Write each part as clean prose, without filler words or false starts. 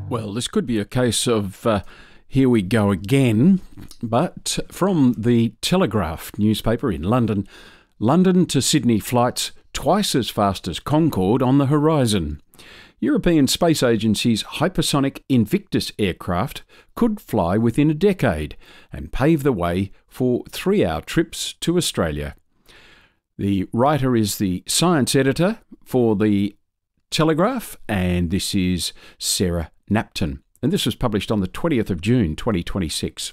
Well, this could be a case of here we go again, but from the Telegraph newspaper in London, London to Sydney flights twice as fast as Concorde on the horizon. European Space Agency's hypersonic Invictus aircraft could fly within a decade and pave the way for 3-hour trips to Australia. The writer is the science editor for the Telegraph, and this is Sarah Napton. And this was published on the 20th of June 2026.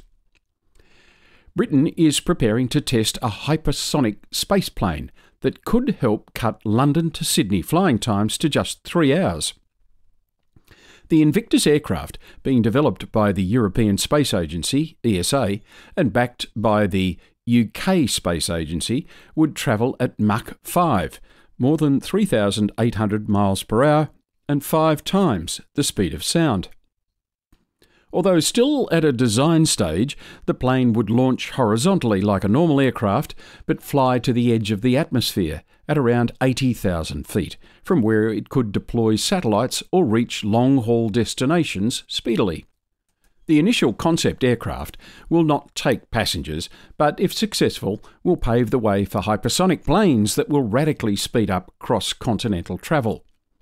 Britain is preparing to test a hypersonic spaceplane that could help cut London to Sydney flying times to just 3 hours. The Invictus aircraft, being developed by the European Space Agency, ESA, and backed by the UK Space Agency, would travel at Mach 5, more than 3,800 miles per hour, and 5 times the speed of sound. Although still at a design stage, the plane would launch horizontally like a normal aircraft, but fly to the edge of the atmosphere at around 80,000 feet, from where it could deploy satellites or reach long-haul destinations speedily. The initial concept aircraft will not take passengers, but if successful, will pave the way for hypersonic planes that will radically speed up cross-continental travel.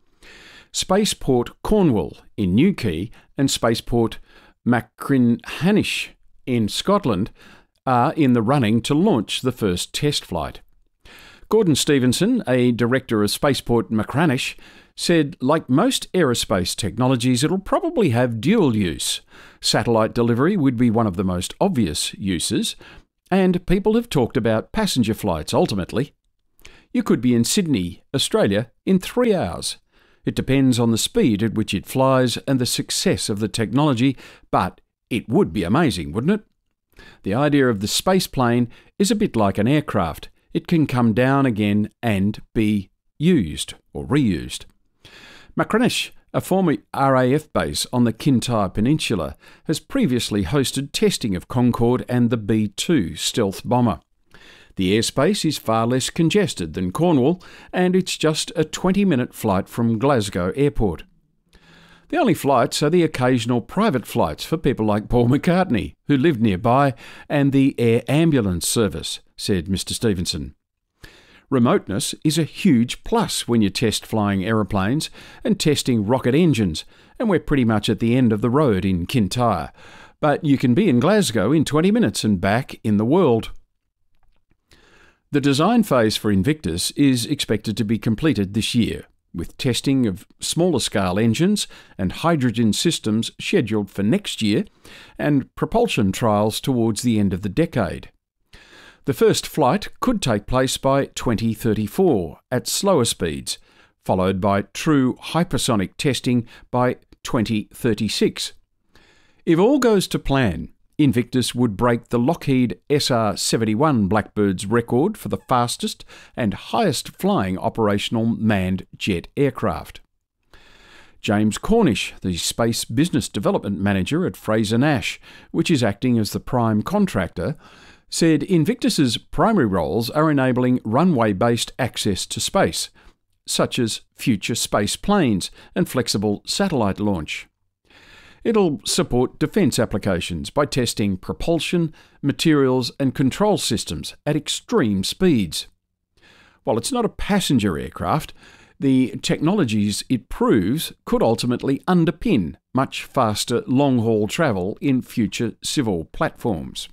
Spaceport Cornwall in Newquay and Spaceport Machrihanish in Scotland are in the running to launch the first test flight. Gordon Stevenson, a director of Spaceport Machrihanish, said, like most aerospace technologies, it'll probably have dual use. Satellite delivery would be one of the most obvious uses, and people have talked about passenger flights ultimately. You could be in Sydney, Australia, in 3 hours. It depends on the speed at which it flies and the success of the technology, but it would be amazing, wouldn't it? The idea of the space plane is a bit like an aircraft. It can come down again and be used or reused. Machrihanish, a former RAF base on the Kintyre Peninsula, has previously hosted testing of Concorde and the B-2 stealth bomber. The airspace is far less congested than Cornwall, and it's just a 20-minute flight from Glasgow Airport. The only flights are the occasional private flights for people like Paul McCartney, who live nearby, and the air ambulance service, said Mr. Stevenson. Remoteness is a huge plus when you test flying aeroplanes and testing rocket engines, and we're pretty much at the end of the road in Kintyre. But you can be in Glasgow in 20 minutes and back in the world. The design phase for Invictus is expected to be completed this year, with testing of smaller-scale engines and hydrogen systems scheduled for next year, and propulsion trials towards the end of the decade. The first flight could take place by 2034 at slower speeds, followed by true hypersonic testing by 2036. If all goes to plan, Invictus would break the Lockheed SR-71 Blackbird's record for the fastest and highest flying operational manned jet aircraft. James Cornish, the Space Business Development Manager at Frazer-Nash, which is acting as the prime contractor, said Invictus's primary roles are enabling runway-based access to space, such as future space planes and flexible satellite launch. It'll support defence applications by testing propulsion, materials and control systems at extreme speeds. While it's not a passenger aircraft, the technologies it proves could ultimately underpin much faster long-haul travel in future civil platforms.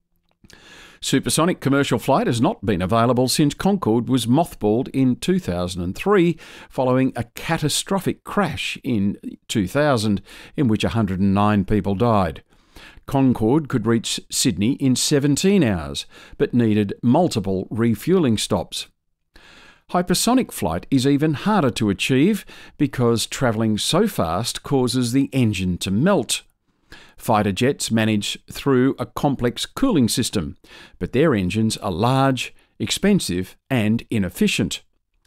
Supersonic commercial flight has not been available since Concorde was mothballed in 2003 following a catastrophic crash in 2000 in which 109 people died. Concorde could reach Sydney in 17 hours but needed multiple refuelling stops. Hypersonic flight is even harder to achieve because travelling so fast causes the engine to melt. Fighter jets manage through a complex cooling system, but their engines are large, expensive and inefficient.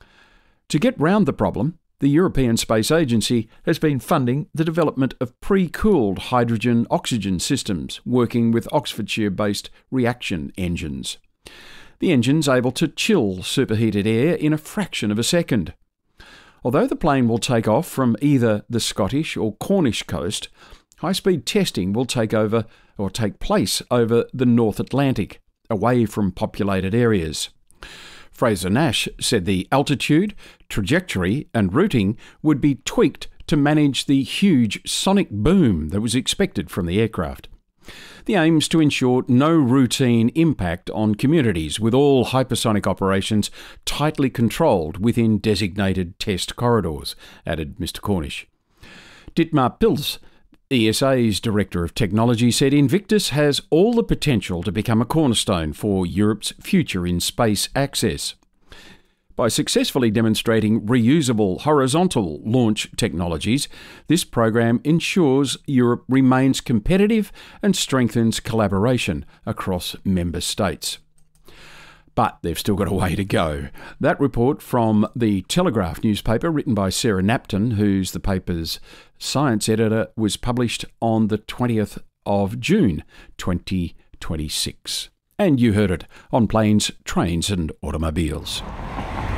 To get round the problem, the European Space Agency has been funding the development of pre-cooled hydrogen-oxygen systems working with Oxfordshire-based reaction engines. The engine's able to chill superheated air in a fraction of a second. Although the plane will take off from either the Scottish or Cornish coast, high-speed testing will take place over the North Atlantic, away from populated areas. Fraser-Nash said the altitude, trajectory and routing would be tweaked to manage the huge sonic boom that was expected from the aircraft. The aim is to ensure no routine impact on communities, with all hypersonic operations tightly controlled within designated test corridors, added Mr Cornish. Dietmar Pils, ESA's Director of Technology, said Invictus has all the potential to become a cornerstone for Europe's future in space access. By successfully demonstrating reusable horizontal launch technologies, this program ensures Europe remains competitive and strengthens collaboration across member states. But they've still got a way to go. That report from the Telegraph newspaper, written by Sarah Napton, who's the paper's science editor, was published on the 20th of June 2026. And you heard it on Planes, Trains and Automobiles.